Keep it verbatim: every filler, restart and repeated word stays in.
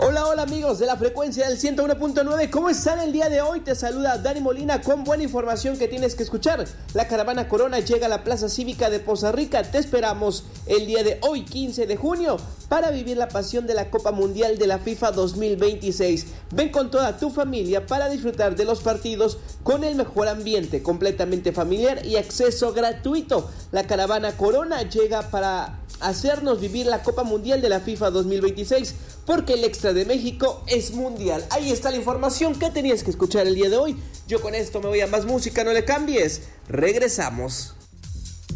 Hola, hola amigos de la frecuencia del ciento uno punto nueve, ¿cómo están el día de hoy? Te saluda Dani Molina con buena información que tienes que escuchar. La caravana Corona llega a la Plaza Cívica de Poza Rica. Te esperamos el día de hoy, quince de junio, para vivir la pasión de la Copa Mundial de la FIFA dos mil veintiséis. Ven con toda tu familia para disfrutar de los partidos con el mejor ambiente, completamente familiar y acceso gratuito. La caravana Corona llega para hacernos vivir la Copa Mundial de la FIFA dos mil veintiséis, porque el extra de México es mundial. Ahí está la información que tenías que escuchar el día de hoy. Yo con esto me voy a más música, no le cambies. Regresamos.